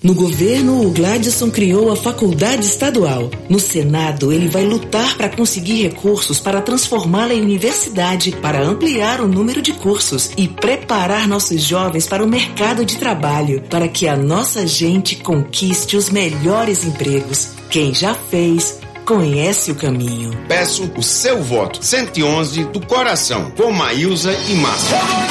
No governo, o Gladson criou a Faculdade Estadual. No Senado, ele vai lutar para conseguir recursos para transformá-la em universidade, para ampliar o número de cursos e preparar nossos jovens para o mercado de trabalho, para que a nossa gente conquiste os melhores empregos. Quem já fez, conhece o caminho. Peço o seu voto. 111 do coração. Com Maílza e Márcia.